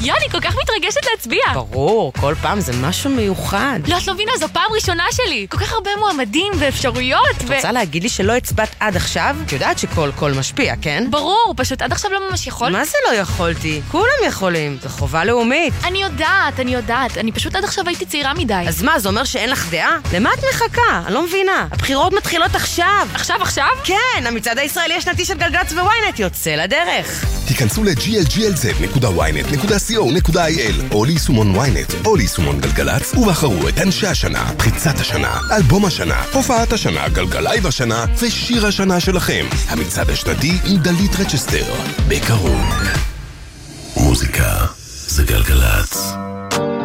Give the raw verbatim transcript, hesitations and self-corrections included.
יאני, כל כך מתרגשת להצביע. ברור, כל פעם זה משהו מיוחד. לא, את לא מבינה, זו פעם ראשונה שלי. כל כך הרבה מועמדים ואפשרויות. את רוצה להגיד לי שלא הצבעת עד עכשיו? את יודעת שכל קול משפיע, כן? ברור, פשוט עד עכשיו לא ממש יכול. מה זה לא יכולתי? כולם יכולים. זו חובה לאומית. אני יודעת, אני יודעת. אני פשוט עד עכשיו הייתי צעירה מדי. אז מה, זה אומר שאין לך דעה? למה את מחכה? אני לא מבינה. הבחירות מתחילות עכשיו. עכשיו, עכשיו? כן, המצעד הישראלי השנתי של גלגלצ וויינט יוצא לדרך. תיכנסו ל-ג'י אל ג'י אל זד נקודה וויינט נקודה סי או נקודה איי אל או ליישומון וויינט או ליישומון גלגלצ ובחרו את אנשי השנה, פריצת השנה, אלבום השנה, הופעת השנה, גלגלייב השנה ושיר השנה שלכם. המצעד השנתי עם דלית רצ'סטר. בקרוב. מוזיקה זה גלגלצ.